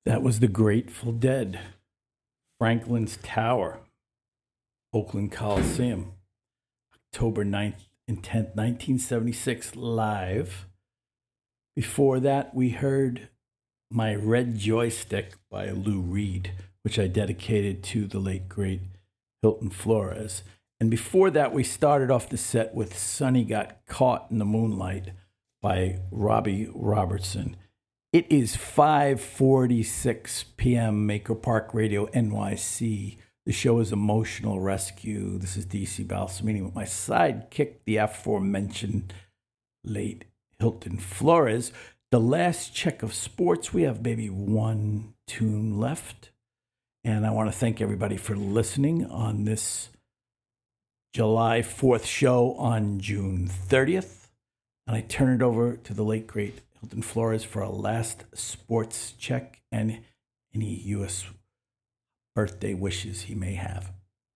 That was the Grateful Dead, Franklin's Tower, Oakland Coliseum, October 9th and 10th, 1976, live. Before that, we heard My Red Joystick by Lou Reed, which I dedicated to the late, great Hilton Flores. And before that, we started off the set with Sonny Got Caught in the Moonlight by Robbie Robertson. It is 5:46 p.m. Maker Park Radio, NYC. The show is Emotional Rescue. This is DC Balsamini with my sidekick, the aforementioned late Hilton Flores. The last check of sports, we have maybe one tune left. And I want to thank everybody for listening on this July 4th show on June 30th. And I turn it over to the late, great Hilton Flores for a last sports check and any U.S. birthday wishes he may have.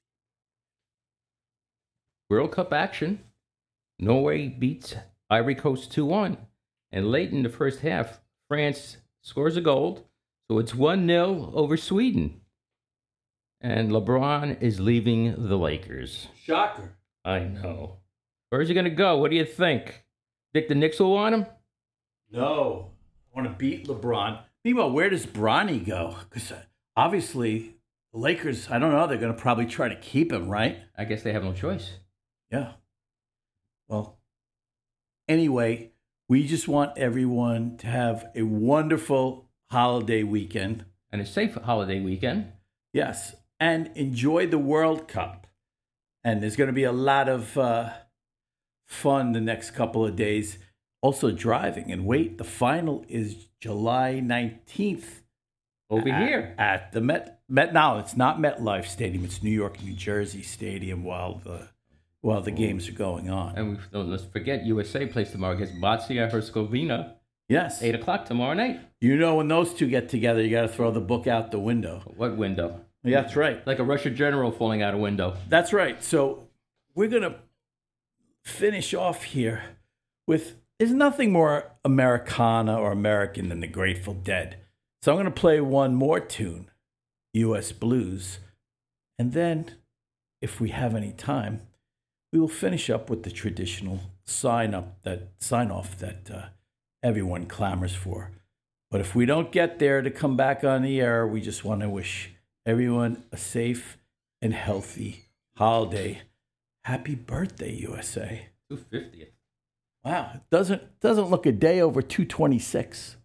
World Cup action. Norway beats Ivory Coast 2-1. And late in the first half, France scores a goal. So it's 1-0 over Sweden. And LeBron is leaving the Lakers. Shocker. I know. Where's he going to go? What do you think? Think the Knicks will want him? No. I want to beat LeBron. Meanwhile, where does Bronny go? Because obviously, the Lakers, I don't know, they're going to probably try to keep him, right? I guess they have no choice. Yeah. Well, anyway, we just want everyone to have a wonderful holiday weekend. And a safe holiday weekend. Yes. And enjoy the World Cup. And there's going to be a lot of fun the next couple of days. Also driving. And wait, the final is July 19th. Over here. At the Met. No, it's not MetLife Stadium. It's New York, New Jersey Stadium while the games are going on. And let's forget USA plays tomorrow against Bosnia-Herzegovina. Yes. 8 o'clock tomorrow night. You know, when those two get together, you got to throw the book out the window. What window? Yeah, that's right. Like a Russian general falling out a window. That's right. So we're going to finish off here with, there's nothing more Americana or American than the Grateful Dead. So I'm going to play one more tune, U.S. Blues. And then, if we have any time, we will finish up with the traditional sign off that everyone clamors for. But if we don't get there to come back on the air, we just want to wish everyone a safe and healthy holiday. Happy birthday, USA. 250th. Wow, it doesn't look a day over 226.